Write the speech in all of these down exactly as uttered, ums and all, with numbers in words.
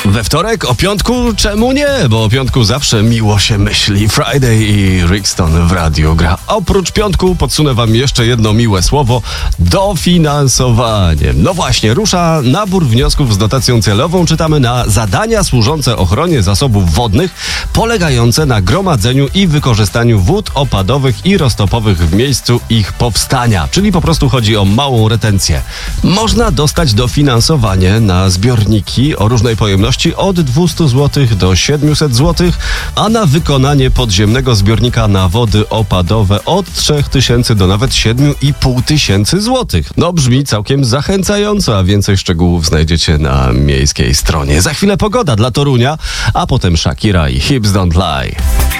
We wtorek o piątku? Czemu nie? Bo o piątku zawsze miło się myśli. Friday i Rixton w radiu gra. Oprócz piątku podsunę wam jeszcze jedno miłe słowo. Dofinansowanie. No właśnie, rusza nabór wniosków z dotacją celową. Czytamy na zadania służące ochronie zasobów wodnych, polegające na gromadzeniu i wykorzystaniu wód opadowych i roztopowych w miejscu ich powstania. Czyli po prostu chodzi o małą retencję. Można dostać dofinansowanie na zbiorniki o różnej pojemności od dwieście złotych do siedemset złotych, a na wykonanie podziemnego zbiornika na wody opadowe od trzy tysiące do nawet siedem i pół tysięcy złotych. No brzmi całkiem zachęcająco, a więcej szczegółów znajdziecie na miejskiej stronie. Za chwilę pogoda dla Torunia, a potem Shakira i Hips Don't Lie.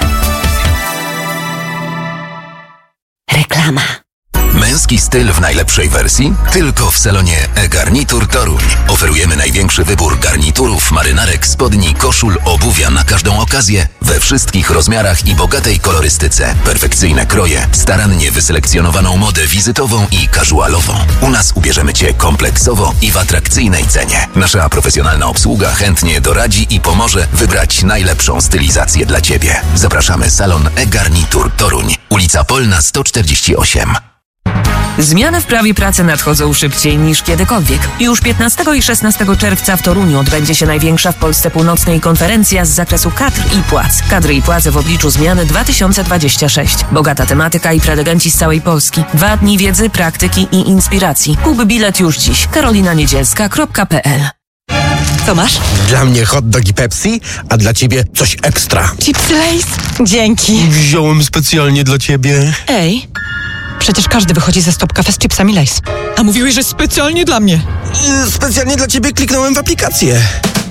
Reklama. Męski styl w najlepszej wersji? Tylko w salonie e-Garnitur Toruń. Oferujemy największy wybór garniturów, marynarek, spodni, koszul, obuwia na każdą okazję, we wszystkich rozmiarach i bogatej kolorystyce. Perfekcyjne kroje, starannie wyselekcjonowaną modę wizytową i casualową. U nas ubierzemy Cię kompleksowo i w atrakcyjnej cenie. Nasza profesjonalna obsługa chętnie doradzi i pomoże wybrać najlepszą stylizację dla Ciebie. Zapraszamy salon e-Garnitur Toruń. Ulica Polna sto czterdzieści osiem. Zmiany w prawie pracy nadchodzą szybciej niż kiedykolwiek. Już piętnastego i szesnastego czerwca w Toruniu odbędzie się największa w Polsce Północnej konferencja z zakresu kadr i płac. Kadry i płace w obliczu zmiany dwa tysiące dwudziesty szósty. Bogata tematyka i prelegenci z całej Polski. Dwa dni wiedzy, praktyki i inspiracji. Kup bilet już dziś. karolina niedzielska kropka p l. Co masz? Dla mnie hot dog i Pepsi, a dla ciebie coś ekstra. Chipsy Lay's? Dzięki. Wziąłem specjalnie dla ciebie. Ej, przecież każdy wychodzi ze Stop Cafe z chipsami Lay's. A mówiłeś, że specjalnie dla mnie. Yy, specjalnie dla ciebie kliknąłem w aplikację.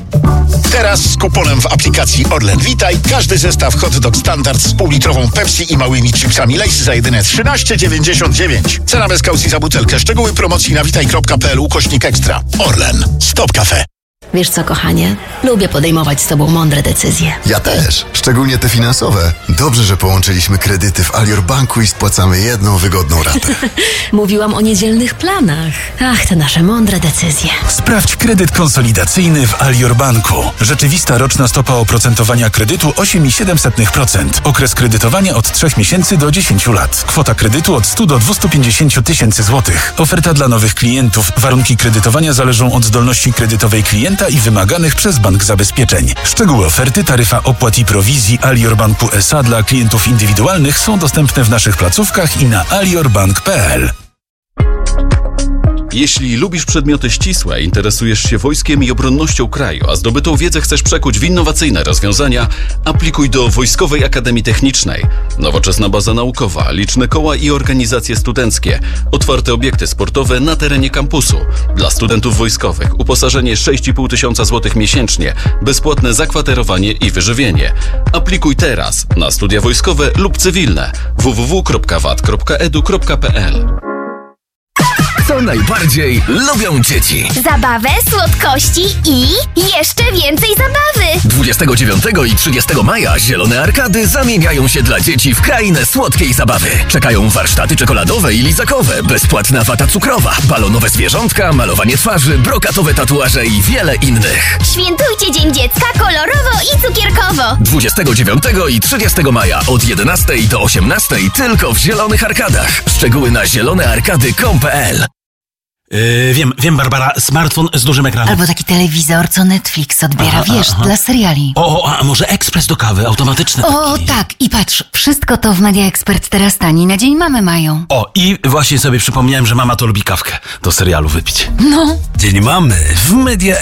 Teraz z kuponem w aplikacji Orlen Witaj każdy zestaw hot dog standard z półlitrową Pepsi i małymi chipsami Lay's za jedyne trzynaście dziewięćdziesiąt dziewięć. Cena bez kaucji za butelkę. Szczegóły promocji na witaj kropka p l ukośnik ekstra. Orlen. Stop Cafe. Wiesz co, kochanie? Lubię podejmować z tobą mądre decyzje. Ja też, szczególnie te finansowe. Dobrze, że połączyliśmy kredyty w Alior Banku i spłacamy jedną wygodną ratę. Mówiłam o niedzielnych planach. Ach, te nasze mądre decyzje. Sprawdź kredyt konsolidacyjny w Alior Banku. Rzeczywista roczna stopa oprocentowania kredytu osiem i siedem dziesiątych procent. Okres kredytowania od trzech miesięcy do dziesięciu lat. Kwota kredytu od stu do dwustu pięćdziesięciu tysięcy złotych. Oferta dla nowych klientów. Warunki kredytowania zależą od zdolności kredytowej klienta i wymaganych przez bank zabezpieczeń. Szczegóły oferty, taryfa opłat i prowizji Alior Banku S A dla klientów indywidualnych są dostępne w naszych placówkach i na aliorbank kropka p l. Jeśli lubisz przedmioty ścisłe, interesujesz się wojskiem i obronnością kraju, a zdobytą wiedzę chcesz przekuć w innowacyjne rozwiązania, aplikuj do Wojskowej Akademii Technicznej. Nowoczesna baza naukowa, liczne koła i organizacje studenckie, otwarte obiekty sportowe na terenie kampusu. Dla studentów wojskowych uposażenie sześć i pół tysiąca złotych miesięcznie, bezpłatne zakwaterowanie i wyżywienie. Aplikuj teraz na studia wojskowe lub cywilne w w w kropka w a t kropka e d u kropka p l. Co najbardziej lubią dzieci? Zabawę, słodkości i jeszcze więcej zabawy. dwudziestego dziewiątego i trzydziestego maja zielone arkady zamieniają się dla dzieci w krainę słodkiej zabawy. Czekają warsztaty czekoladowe i lizakowe, bezpłatna wata cukrowa, balonowe zwierzątka, malowanie twarzy, brokatowe tatuaże i wiele innych. Świętujcie Dzień Dziecka kolorowo i cukierkowo. dwudziestego dziewiątego i trzydziestego maja od jedenastej do osiemnastej tylko w zielonych arkadach. Szczegóły na zielonearkady kropka com kropka p l. Yy, wiem, wiem, Barbara, smartfon z dużym ekranem. Albo taki telewizor, co Netflix odbiera, aha, wiesz, aha. Dla seriali. O, a może ekspres do kawy, automatyczny taki. O, tak, i patrz, wszystko to w Media Expert teraz taniej, na Dzień Mamy mają. O, i właśnie sobie przypomniałem, że mama to lubi kawkę do serialu wypić. No. Dzień Mamy w Media